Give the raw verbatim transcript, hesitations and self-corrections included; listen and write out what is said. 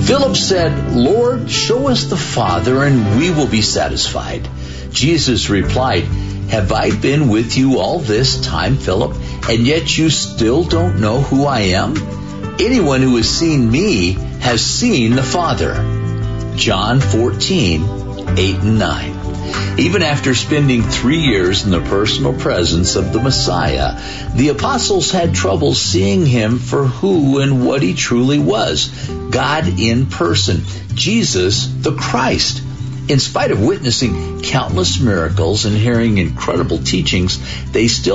Philip said, "Lord, show us the Father, and we will be satisfied." Jesus replied, "Have I been with you all this time, Philip, and yet you still don't know who I am? Anyone who has seen me has seen the Father." John fourteen, eight and nine. Even after spending three years in the personal presence of the Messiah, the apostles had trouble seeing him for who and what he truly was, God in person, Jesus the Christ. In spite of witnessing countless miracles and hearing incredible teachings, they still